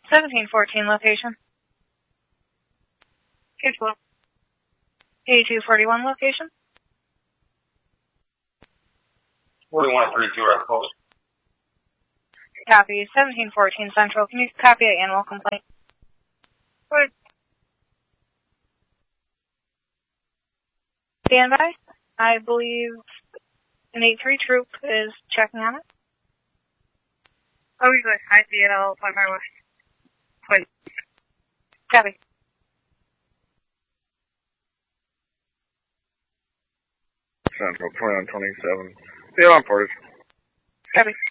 1714 location. Case below. 8241 location. 4132 Rock Call. Copy. 1714 Central. Can you copy an animal complaint? Good. Stand by. I believe an 8-3 troop is checking on it. Oh, we good. I see it. I'll find my way. Wait. Copy. Central 2127. Be on portage. Copy.